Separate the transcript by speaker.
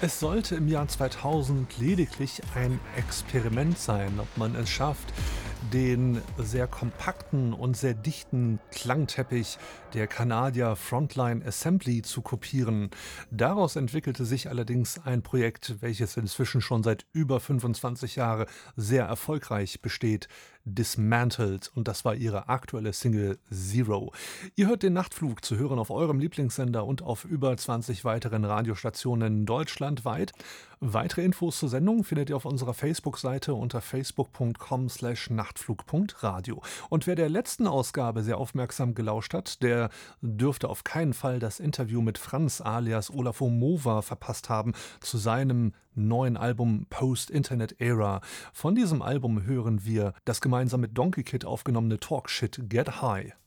Speaker 1: Es sollte im Jahr 2000 lediglich ein Experiment sein, ob man es schafft, den sehr kompakten und sehr dichten Klangteppich der Canadier Frontline Assembly zu kopieren. Daraus entwickelte sich allerdings ein Projekt, welches inzwischen schon seit über 25 Jahren sehr erfolgreich besteht, Dismantled, und das war ihre aktuelle Single Zero. Ihr hört den Nachtflug, zu hören auf eurem Lieblingssender und auf über 20 weiteren Radiostationen deutschlandweit. Weitere Infos zur Sendung findet ihr auf unserer Facebook-Seite unter facebook.com/nachtflug.radio. Und wer der letzten Ausgabe sehr aufmerksam gelauscht hat, der dürfte auf keinen Fall das Interview mit Franz alias Olafur Mova verpasst haben zu seinem neuen Album Post-Internet Era. Von diesem Album hören wir das gemeinsam mit Donkey Kid aufgenommene Talk Shit Get High.